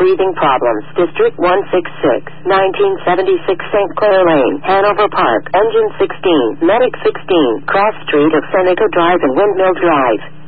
breathing problems. District 166, 1976 St. Clair Lane, Hanover Park, Engine 16, Medic 16, Cross Street of Seneca Drive and Windmill Drive.